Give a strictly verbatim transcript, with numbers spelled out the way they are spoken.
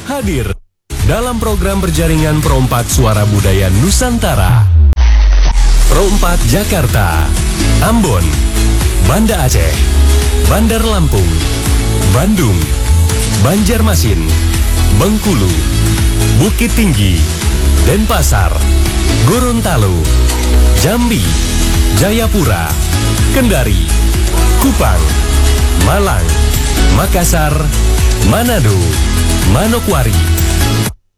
hadir dalam program berjaringan Perompak Suara Budaya Nusantara. Perompak Jakarta, Ambon, Banda Aceh, Bandar Lampung, Bandung, Banjarmasin, Bengkulu, Bukit Tinggi, Denpasar, Gorontalo, Jambi, Jayapura, Kendari, Kupang, Malang, Makassar, Manado, Manokwari,